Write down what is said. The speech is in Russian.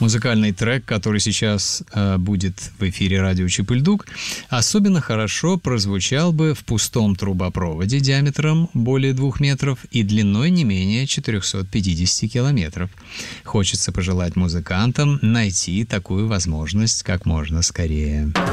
Музыкальный трек, который сейчас будет в эфире радио Чип-и-Ль-Дук, особенно хорошо прозвучал бы в пустом трубопроводе диаметром более 2 метров и длиной не менее 450 километров. Хочется пожелать музыкантам найти такую возможность как можно скорее.